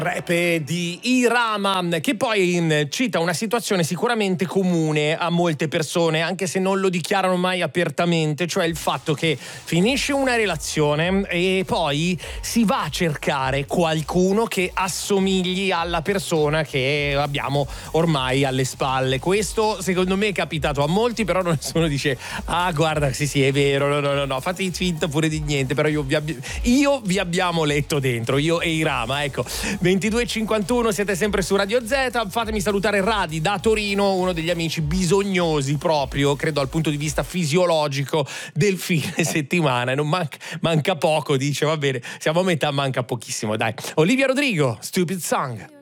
Rap di Irama, che poi cita una situazione sicuramente comune a molte persone, anche se non lo dichiarano mai apertamente, cioè il fatto che finisce una relazione e poi si va a cercare qualcuno che assomigli alla persona che abbiamo ormai alle spalle. Questo secondo me è capitato a molti, però nessuno dice ah guarda sì è vero, no, fate finta pure di niente, però io vi abbiamo letto dentro, io e Irama, ecco. 22:51, siete sempre su Radio Z. Fatemi salutare Radi da Torino, uno degli amici bisognosi proprio, credo, al punto di vista fisiologico del fine settimana. Non manca poco, dice, va bene, siamo a metà, manca pochissimo, dai. Olivia Rodrigo, Stupid Song.